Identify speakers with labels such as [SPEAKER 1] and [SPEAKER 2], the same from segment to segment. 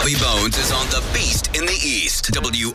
[SPEAKER 1] Bobby Bones is on the Beast in the East.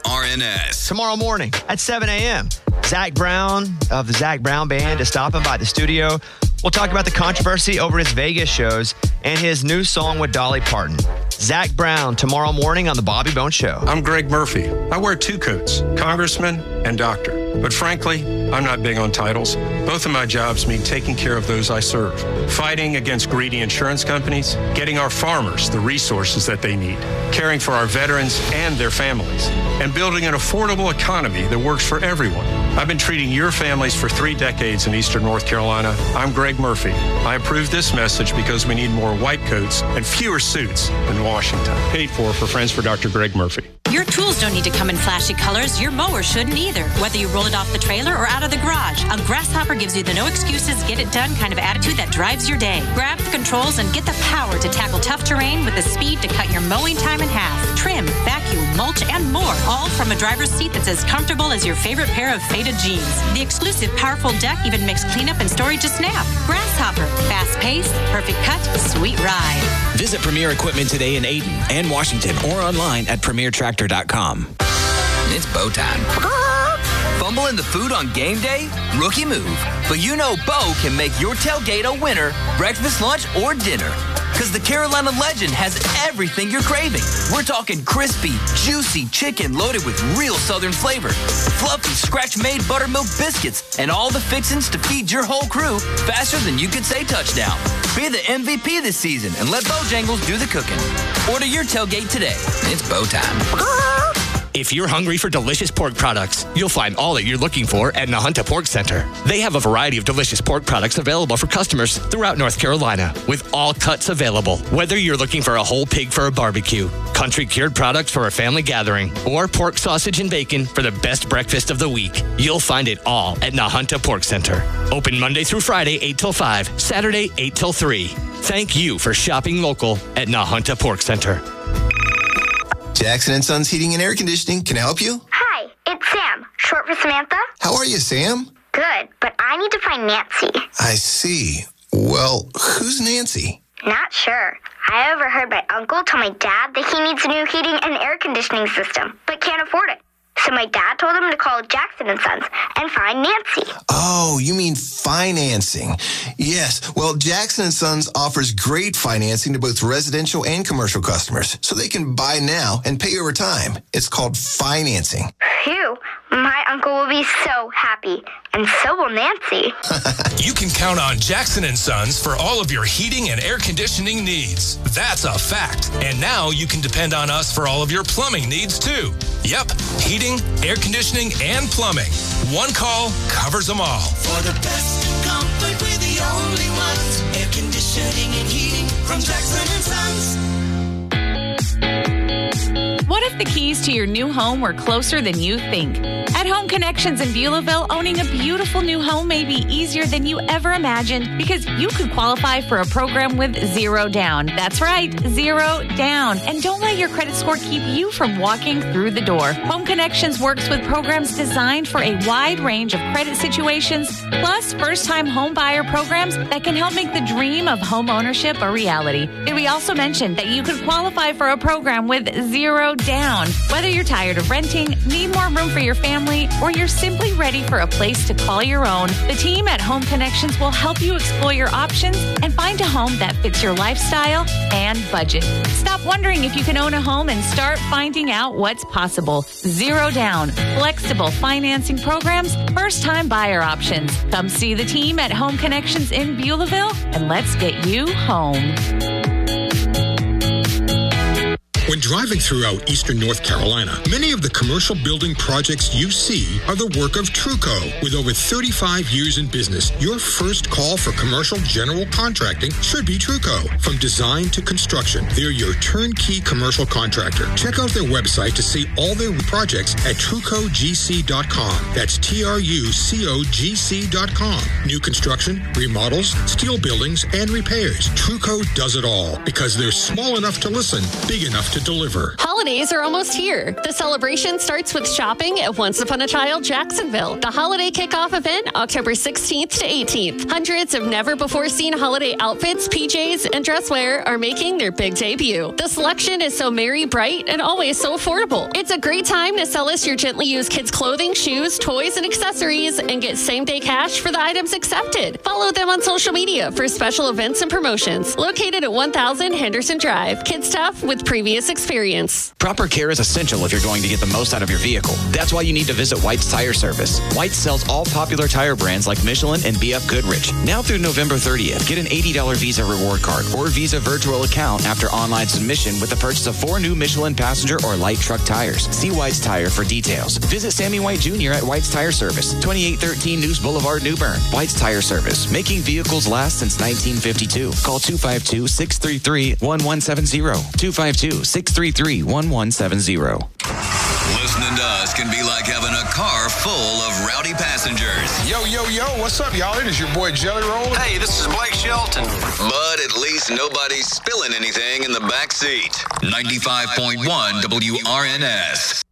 [SPEAKER 1] WRNS.
[SPEAKER 2] Tomorrow morning at 7 a.m., Zach Brown of the Zach Brown Band is stopping by the studio. We'll talk about the controversy over his Vegas shows and his new song with Dolly Parton. Zach Brown tomorrow morning on the Bobby Bones Show.
[SPEAKER 3] I'm Greg Murphy. I wear two coats, congressman and doctor. But frankly, I'm not big on titles. Both of my jobs mean taking care of those I serve, fighting against greedy insurance companies, getting our farmers the resources that they need, caring for our veterans and their families, and building an affordable economy that works for everyone. I've been treating your families for 3 decades in Eastern North Carolina. I'm Greg Murphy. I approve this message because we need more white coats and fewer suits in Washington. Paid for Friends for Dr. Greg Murphy.
[SPEAKER 4] Your tools don't need to come in flashy colors. Your mower shouldn't either. Whether you roll it off the trailer or out of the garage, a Grasshopper gives you the no excuses, get it done kind of attitude that drives your day. Grab the controls and get the power to tackle tough terrain with the speed to cut your mowing time in half. Trim, vacuum, mulch, and more, all from a driver's seat that's as comfortable as your favorite pair of faded jeans. The exclusive powerful deck even makes cleanup and storage a snap. Grasshopper, fast pace, perfect cut, sweet ride.
[SPEAKER 5] Visit Premier Equipment today in Ayden and Washington or online at premiertractor.com.
[SPEAKER 1] It's bow time. Fumbling the food on game day? Rookie move. But you know Bo can make your tailgate a winner, breakfast, lunch, or dinner. Because the Carolina Legend has everything you're craving. We're talking crispy, juicy chicken loaded with real Southern flavor, fluffy, scratch-made buttermilk biscuits, and all the fixins to feed your whole crew faster than you could say touchdown. Be the MVP this season and let Bojangles do the cooking. Order your tailgate today. It's bow time.
[SPEAKER 5] If you're hungry for delicious pork products, you'll find all that you're looking for at Nahunta Pork Center. They have a variety of delicious pork products available for customers throughout North Carolina, with all cuts available. Whether you're looking for a whole pig for a barbecue, country cured products for a family gathering, or pork sausage and bacon for the best breakfast of the week, you'll find it all at Nahunta Pork Center. Open Monday through Friday, 8 till 5, Saturday, 8 till 3. Thank you for shopping local at Nahunta Pork Center.
[SPEAKER 6] Jackson & Sons Heating and Air Conditioning. Can I help you?
[SPEAKER 7] Hi, it's Sam, short for Samantha.
[SPEAKER 6] How are you, Sam?
[SPEAKER 7] Good, but I need to find Nancy.
[SPEAKER 6] I see. Well, who's Nancy?
[SPEAKER 7] Not sure. I overheard my uncle tell my dad that he needs a new heating and air conditioning system, but can't afford it. So my dad told him to call Jackson & Sons and find Nancy.
[SPEAKER 6] Oh, you mean financing. Yes. Well, Jackson & Sons offers great financing to both residential and commercial customers, so they can buy now and pay over time. It's called financing.
[SPEAKER 7] Phew. My uncle will be so happy, and so will Nancy.
[SPEAKER 8] You can count on Jackson & Sons for all of your heating and air conditioning needs. That's a fact. And now you can depend on us for all of your plumbing needs, too. Yep, heating, air conditioning, and plumbing. One call covers them all.
[SPEAKER 9] For the best comfort, we're the only ones. Air conditioning and heating from Jackson & Sons.
[SPEAKER 10] What if the keys to your new home were closer than you think? At Home Connections in Beulahville, owning a beautiful new home may be easier than you ever imagined because you could qualify for a program with zero down. That's right, zero down. And don't let your credit score keep you from walking through the door. Home Connections works with programs designed for a wide range of credit situations, plus first-time home buyer programs that can help make the dream of home ownership a reality. Did we also mention that you could qualify for a program with zero down? Whether you're tired of renting, need more room for your family, or you're simply ready for a place to call your own, the team at Home Connections will help you explore your options and find a home that fits your lifestyle and budget. Stop wondering if you can own a home and start finding out what's possible. Zero down, flexible financing programs, first-time buyer options. Come see the team at Home Connections in Beulahville, and let's get you home.
[SPEAKER 11] When driving throughout eastern North Carolina, many of the commercial building projects you see are the work of Truco. With over 35 years in business, your first call for commercial general contracting should be Truco. From design to construction, they're your turnkey commercial contractor. Check out their website to see all their projects at trucogc.com. That's TRUCOGC.com. New construction, remodels, steel buildings, and repairs. Truco does it all because they're small enough to listen, big enough to deliver.
[SPEAKER 10] Hello
[SPEAKER 12] holidays are almost here. The celebration starts with shopping at Once Upon a Child Jacksonville. The holiday kickoff event, October 16th to 18th. Hundreds of never-before-seen holiday outfits, PJs, and dresswear are making their big debut. The selection is so merry, bright, and always so affordable. It's a great time to sell us your gently used kids' clothing, shoes, toys, and accessories, and get same-day cash for the items accepted. Follow them on social media for special events and promotions. Located at 1000 Henderson Drive. Kid stuff with previous experience.
[SPEAKER 13] Proper care is essential if you're going to get the most out of your vehicle. That's why you need to visit White's Tire Service. White sells all popular tire brands like Michelin and BF Goodrich. Now through November 30th, get an $80 Visa reward card or Visa virtual account after online submission with the purchase of 4 new Michelin passenger or light truck tires. See White's Tire for details. Visit Sammy White Jr. at White's Tire Service, 2813 News Boulevard, New Bern. White's Tire Service, making vehicles last since 1952. Call 252-633-1170. 252-633-1170.
[SPEAKER 14] Listening to us can be like having a car full of rowdy passengers.
[SPEAKER 15] Yo, what's up, y'all? It is your boy Jelly Roll.
[SPEAKER 14] Hey, this is Blake Shelton. But at least nobody's spilling anything in the back seat. 95.1 WRNS.